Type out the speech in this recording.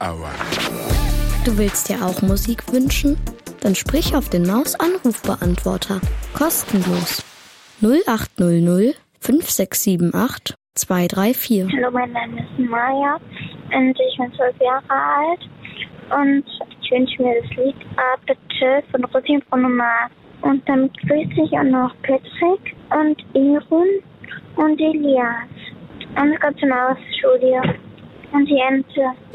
Hour. Du willst dir auch Musik wünschen? Dann sprich auf den Maus-Anrufbeantworter. Kostenlos. 0800 5678 234. Hallo, mein Name ist Maja und ich bin 12 Jahre alt und ich wünsche mir das Lied Bitte von Rosi und Bruno Mars. Und damit grüße ich auch noch Patrick und Irun und Elias und das ganze Maus-Studio und die Ente.